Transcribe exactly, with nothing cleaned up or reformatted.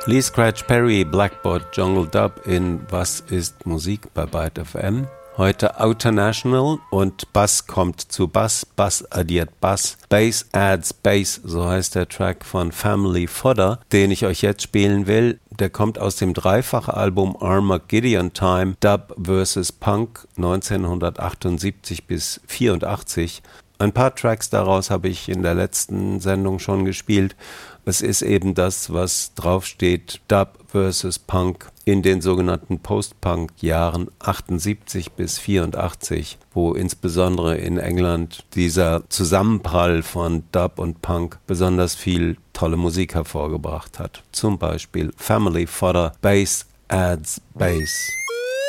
Lee Scratch Perry, Blackboard Jungle Dub in Was ist Musik bei Byte F M. Heute Outernational und Bass kommt zu Bass, Bass addiert Bass, Bass adds Bass, so heißt der Track von Family Fodder, den ich euch jetzt spielen will. Der kommt aus dem Dreifach-Album Armageddon Time, Dub versus. Punk neunzehnhundertachtundsiebzig bis vierundachtzig. Ein paar Tracks daraus habe ich in der letzten Sendung schon gespielt. Es ist eben das, was draufsteht, Dub versus. Punk in den sogenannten Post-Punk-Jahren achtundsiebzig bis vierundachtzig, wo insbesondere in England dieser Zusammenprall von Dub und Punk besonders viel tolle Musik hervorgebracht hat. Zum Beispiel Family Fodder, Bass adds Bass.